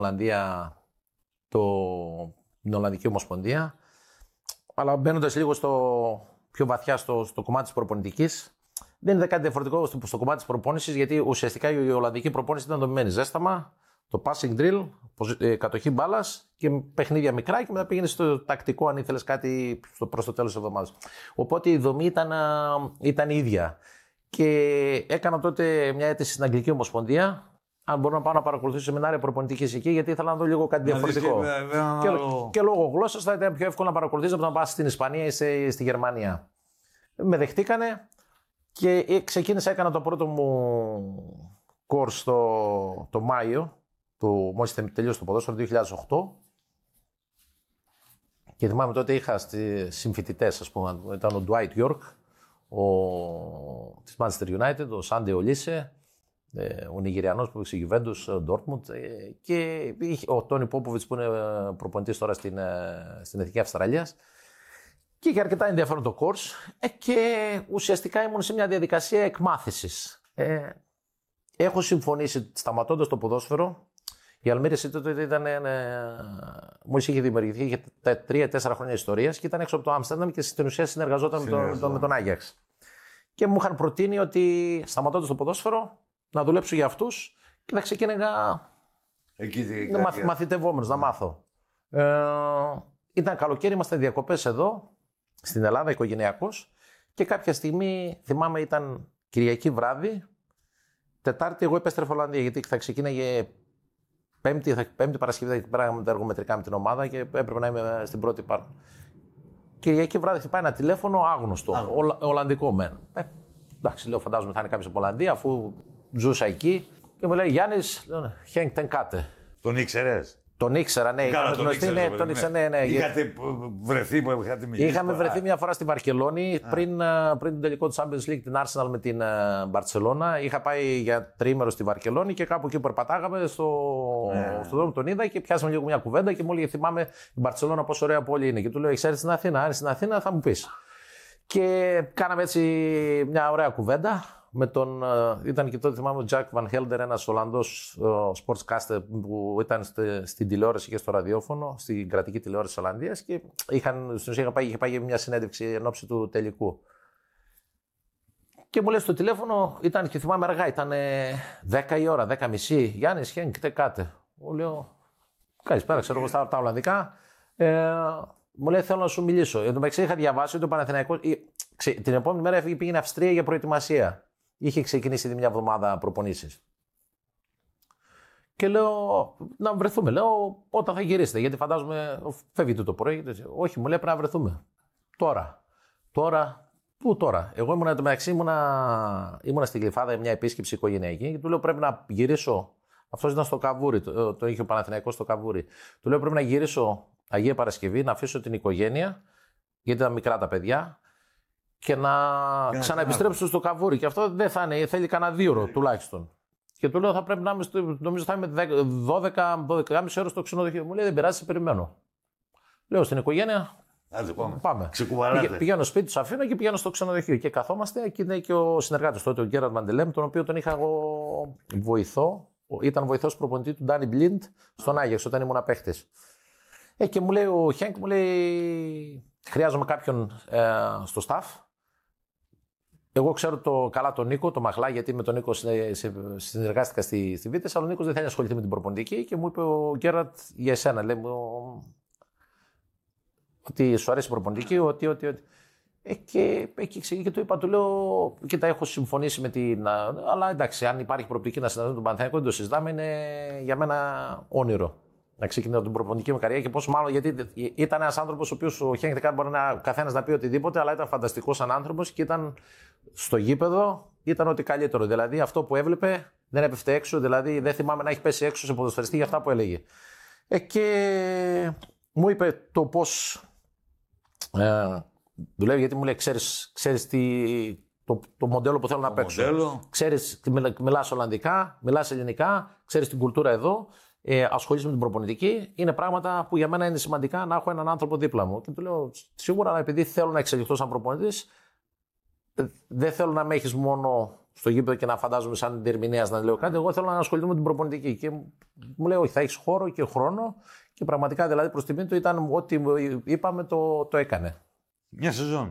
Ολλανδία, την Ολλανδική Ομοσπονδία. Αλλά μπαίνοντας λίγο πιο βαθιά στο κομμάτι της προπονητικής, δεν είναι κάτι διαφορετικό στο κομμάτι της προπόνησης, γιατί ουσιαστικά η Ολλανδική προπόνηση ήταν δομημένη ζέσταμα, το passing drill, κατοχή μπάλας και παιχνίδια μικρά, και μετά πήγαινε στο τακτικό αν ήθελες κάτι προς το τέλος της εβδομάδας. Οπότε η δομή ήταν ίδια. Και έκανα τότε μια αίτηση στην Αγγλική Ομοσπονδία, αν μπορώ να πάω να παρακολουθήσω σεμινάρια προπονητικής εκεί, γιατί ήθελα να δω λίγο κάτι διαφορετικό. Και λόγω γλώσσας θα ήταν πιο εύκολο να παρακολουθήσω από να πας στην Ισπανία ή στη Γερμανία. Με δεχτήκανε και ξεκίνησα, έκανα το πρώτο μου course το Μάιο, μόλις τελείωσε το ποδόσφαιρο, το 2008. Και θυμάμαι τότε είχα συμφοιτητές, ας πούμε, ήταν ο Dwight York, της Manchester United, ο Σάντε Ολίσε, ο Νιγηριανός που είχε Juventus, Dortmund, και ο Τόνι Πόποβιτς που είναι προπονητής τώρα στην Εθνική Αυστραλίας. Και είχε αρκετά ενδιαφέρον το course και ουσιαστικά ήμουν σε μια διαδικασία εκμάθησης. Έχω συμφωνήσει, σταματώντας το ποδόσφαιρο, η Αλμύρια τότε ήταν, μόλις είχε δημιουργηθεί, είχε 3-4 χρόνια ιστορίας και ήταν έξω από το Άμστερνταμ και στην ουσία συνεργαζόταν με τον Άγιαξ. Και μου είχαν προτείνει ότι σταματώντας το ποδόσφαιρο να δουλέψω για αυτούς και να ξεκίνηγα μαθητευόμενος, να μάθω. Ήταν καλοκαίρι, ήμασταν διακοπές εδώ, στην Ελλάδα, οικογενειακός, και κάποια στιγμή, θυμάμαι, ήταν Κυριακή βράδυ, Τετάρτη εγώ επέστρεφα Ολλανδία, γιατί θα ξεκίναγε Πέμπτη Παρασκευή, θα πέραγαμε τα εργομετρικά με την ομάδα και έπρεπε να είμαι στην πρώτη πάρ. Κυριακή βράδυ χτυπάει ένα τηλέφωνο άγνωστο, Ολλανδικό μεν. Εντάξει, λέω, φαντάζομαι θα είναι κάποιος από Ολλανδία, αφού ζούσα εκεί, και μου λέει Γιάννης, Χένκ τεν κάτε. Τον ήξερες? Τον ήξερα, ναι. Είχατε βρεθεί, είχαμε βρεθεί μια φορά στη Βαρκελόνη πριν τον τελικό του Champions League, την Arsenal με την Μπαρτσελώνα. Είχα πάει για τριήμερο στη Βαρκελόνη και κάπου εκεί περπατάγαμε στον δρόμο, τον είδα και πιάσαμε λίγο μια κουβέντα και μου έλεγε, θυμάμαι η Μπαρτσελώνα πόσο ωραία πόλη είναι. Και του λέω, ξέρεις στην Αθήνα, αν στην Αθήνα θα μου πεις. Και κάναμε έτσι μια ωραία κουβέντα. Ήταν και τότε, θυμάμαι, ο Jack Van Helder, ένας Ολλανδός sportscaster που ήταν στην τηλεόραση και στο ραδιόφωνο, στην κρατική τηλεόραση της Ολλανδίας, και στην ουσία είχε πάει για μια συνέντευξη εν ώψη του τελικού. Και μου λέει στο τηλέφωνο, ήταν και θυμάμαι αργά, ήταν 10 η ώρα, 10:30, Γιάννης, Χένκ, κάτε. Μου λέω, καλησπέρα, ξέρω εγώ στα Ολλανδικά. Μου λέει, θέλω να σου μιλήσω. Εν τω μεταξύ είχα διαβάσει ότι ο Παναθηναϊκός την επόμενη μέρα πήγαινε Αυστρία για προετοιμασία. Είχε ξεκινήσει ήδη μια εβδομάδα προπονήσεις. Και λέω, να βρεθούμε. Λέω, όταν θα γυρίσετε, γιατί φαντάζομαι φεύγετε το πρωί. Όχι, μου λέει, πρέπει να βρεθούμε. Τώρα. Πού τώρα? Εγώ ήμουν μεταξύ, ήμουνα στην Γλυφάδα, μια επίσκεψη οικογενειακή, και του λέω, πρέπει να γυρίσω. Αυτός ήταν στο Καβούρι, το είχε ο Παναθηναϊκός στο Καβούρι. Του λέω, πρέπει να γυρίσω Αγία Παρασκευή, να αφήσω την οικογένεια, γιατί ήταν μικρά τα παιδιά, και να ξαναεπιστρέψω στο Καβούρι. Και αυτό δεν θα είναι, θέλει κανένα 2 ώρες τουλάχιστον. Και του λέω, θα πρέπει να είμαι, νομίζω θα είμαι 12,5 ώρες στο ξενοδοχείο. Μου λέει, δεν πειράζει, σε περιμένω. Λέω στην οικογένεια, πάμε. Πηγαίνω σπίτι, του αφήνω και πηγαίνω στο ξενοδοχείο. Και καθόμαστε, και είναι και ο συνεργάτης τότε, ο Γκέραντ Μαντελέμ, τον οποίο τον είχα εγώ βοηθό. Ήταν βοηθός προπονητή του Ντάνι Μπλιντ στον Άγιαξ όταν ήμουν παίχτης. Και μου λέει ο Χένκ, μου λέει, χρειάζομαι κάποιον στο staff. Εγώ ξέρω καλά τον Νίκο, τον Μαχλά, γιατί με τον Νίκο συνεργάστηκα στη Βίτες, αλλά ο Νίκος δεν θέλει να ασχοληθεί με την προπονητική και μου είπε ο Γκέραντ για εσένα. Λέει μου ότι σου αρέσει η προπονητική, ότι. Και του είπα, του λέω, κοίτα, έχω συμφωνήσει με την. Αλλά εντάξει, αν υπάρχει προοπτική να συναντήσω τον Παναθηναϊκό, δεν το συζητάμε, είναι για μένα όνειρο. Να ξεκινήσω την προπονητική μου καριέρα, και πόσο μάλλον γιατί ήταν ένας άνθρωπος ο οποίος ο Χένκ μπορεί καθένας να πει οτιδήποτε, αλλά ήταν φανταστικός σαν άνθρωπος και ήταν στο γήπεδο, ήταν ό,τι καλύτερο. Δηλαδή αυτό που έβλεπε δεν έπεφτε έξω, δηλαδή δεν θυμάμαι να έχει πέσει έξω σε ποδοσφαιριστή για αυτά που έλεγε. Και μου είπε το πώς δουλεύει, γιατί μου λέει, ξέρεις το μοντέλο που θέλω να παίξω. Ξέρεις, μιλάς Ολλανδικά, μιλάς Ελληνικά, ξέρεις την κουλτούρα εδώ. Ασχολείσαι με την προπονητική, είναι πράγματα που για μένα είναι σημαντικά να έχω έναν άνθρωπο δίπλα μου. Και του λέω, σίγουρα, επειδή θέλω να εξελιχθώ σαν προπονητής, δεν θέλω να με έχεις μόνο στο γήπεδο και να φαντάζομαι σαν διερμηνέας να λέω κάτι. Εγώ θέλω να ασχοληθώ με την προπονητική. Και μου λέει: όχι, θα έχει χώρο και χρόνο. Και πραγματικά δηλαδή προς τιμή του ήταν ό,τι είπαμε το έκανε. Μια σεζόν.